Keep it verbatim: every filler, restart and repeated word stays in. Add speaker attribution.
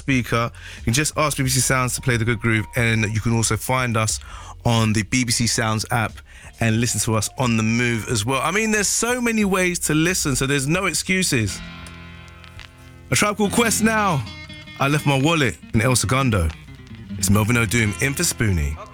Speaker 1: speaker. You can just ask B B C Sounds to play The Good Groove, and you can also find us on the B B C Sounds app and listen to us on the move as well. I mean, there's so many ways to listen, so there's no excuses. A Tribe Called Quest now. I left my wallet in El Segundo. It's Melvin O'Doom in for Spoonie.